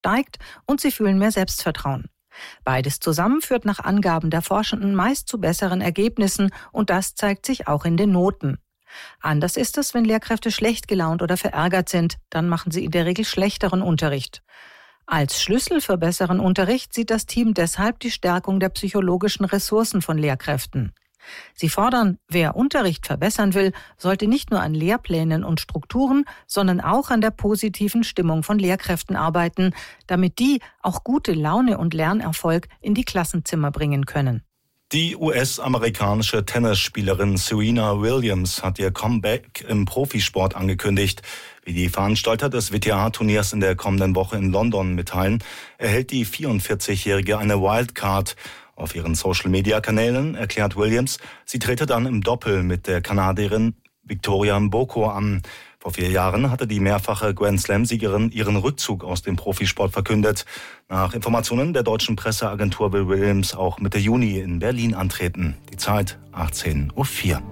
steigt und sie fühlen mehr Selbstvertrauen. Beides zusammen führt nach Angaben der Forschenden meist zu besseren Ergebnissen und das zeigt sich auch in den Noten. Anders ist es, wenn Lehrkräfte schlecht gelaunt oder verärgert sind, dann machen sie in der Regel schlechteren Unterricht. Als Schlüssel für besseren Unterricht sieht das Team deshalb die Stärkung der psychologischen Ressourcen von Lehrkräften. Sie fordern, wer Unterricht verbessern will, sollte nicht nur an Lehrplänen und Strukturen, sondern auch an der positiven Stimmung von Lehrkräften arbeiten, damit die auch gute Laune und Lernerfolg in die Klassenzimmer bringen können. Die US-amerikanische Tennisspielerin Serena Williams hat ihr Comeback im Profisport angekündigt. Wie die Veranstalter des WTA-Turniers in der kommenden Woche in London mitteilen, erhält die 44-Jährige eine Wildcard. Auf ihren Social-Media-Kanälen erklärt Williams, sie trete dann im Doppel mit der Kanadierin Victoria Mboko an. Vor 4 Jahren hatte die mehrfache Grand-Slam-Siegerin ihren Rückzug aus dem Profisport verkündet. Nach Informationen der deutschen Presseagentur will Williams auch Mitte Juni in Berlin antreten. Die Zeit 18:04 Uhr.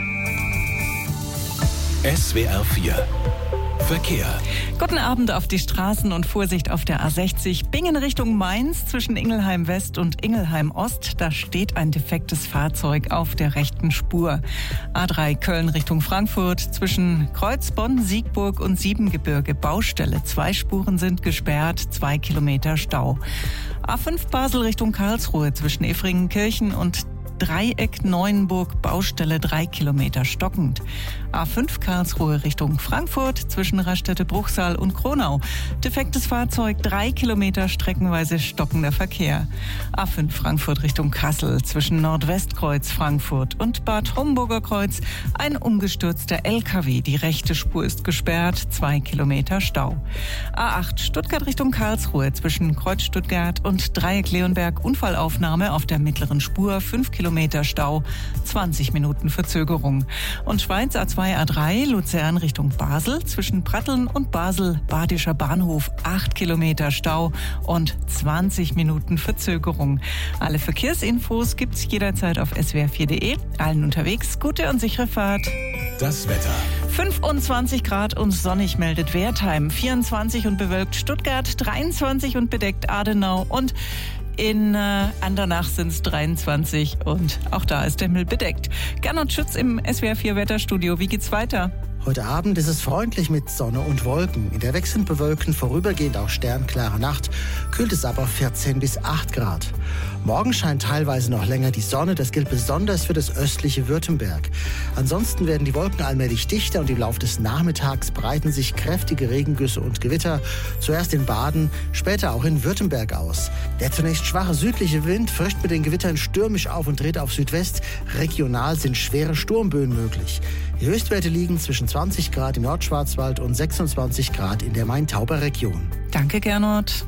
SWR 4 Verkehr. Guten Abend auf die Straßen und Vorsicht auf der A60. Bingen Richtung Mainz zwischen Ingelheim West und Ingelheim Ost. Da steht ein defektes Fahrzeug auf der rechten Spur. A3 Köln Richtung Frankfurt zwischen Kreuzbonn, Siegburg und Siebengebirge. Baustelle. 2 Spuren sind gesperrt, 2 Kilometer Stau. A5 Basel Richtung Karlsruhe zwischen Efringenkirchen und Dreieck Neuenburg, Baustelle 3 Kilometer stockend. A5 Karlsruhe Richtung Frankfurt zwischen Raststätte-Bruchsal und Kronau. Defektes Fahrzeug, 3 Kilometer streckenweise stockender Verkehr. A5 Frankfurt Richtung Kassel zwischen Nordwestkreuz Frankfurt und Bad Homburger Kreuz. Ein umgestürzter LKW. Die rechte Spur ist gesperrt, 2 Kilometer Stau. A8 Stuttgart Richtung Karlsruhe zwischen Kreuz Stuttgart und Dreieck Leonberg. Unfallaufnahme auf der mittleren Spur, 5 Kilometer Stau, 20 Minuten Verzögerung. Und Schweiz A2 A3 Luzern Richtung Basel zwischen Pratteln und Basel Badischer Bahnhof 8 Kilometer Stau und 20 Minuten Verzögerung. Alle Verkehrsinfos gibt's jederzeit auf swr4.de. Allen unterwegs gute und sichere Fahrt. Das Wetter. 25 Grad und sonnig meldet Wertheim, 24 und bewölkt Stuttgart, 23 und bedeckt Adenau und in Andernach sind es 23 und auch da ist der Himmel bedeckt. Gernot Schütz im SWR4 Wetterstudio. Wie geht's weiter? Heute Abend ist es freundlich mit Sonne und Wolken. In der wechselnd bewölkten, vorübergehend auch sternklare Nacht kühlt es ab auf 14 bis 8 Grad. Morgen scheint teilweise noch länger die Sonne. Das gilt besonders für das östliche Württemberg. Ansonsten werden die Wolken allmählich dichter und im Laufe des Nachmittags breiten sich kräftige Regengüsse und Gewitter zuerst in Baden, später auch in Württemberg aus. Der zunächst schwache südliche Wind frischt mit den Gewittern stürmisch auf und dreht auf Südwest. Regional sind schwere Sturmböen möglich. Die Höchstwerte liegen zwischen 20 Grad im Nordschwarzwald und 26 Grad in der Main-Tauber-Region. Danke, Gernot.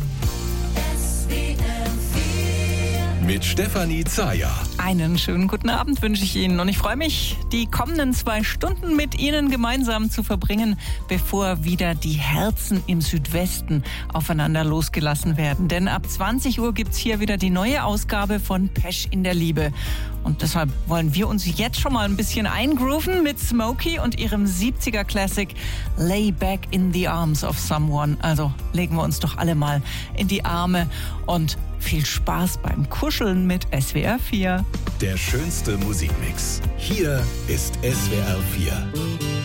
Mit Stefanie Zayer. Einen schönen guten Abend wünsche ich Ihnen und ich freue mich, die kommenden 2 Stunden mit Ihnen gemeinsam zu verbringen, bevor wieder die Herzen im Südwesten aufeinander losgelassen werden. Denn ab 20 Uhr gibt's hier wieder die neue Ausgabe von Pesch in der Liebe. Und deshalb wollen wir uns jetzt schon mal ein bisschen eingrooven mit Smokey und ihrem 70er Classic Lay Back in the Arms of Someone. Also legen wir uns doch alle mal in die Arme und viel Spaß beim Kuscheln mit SWR 4. Der schönste Musikmix. Hier ist SWR 4.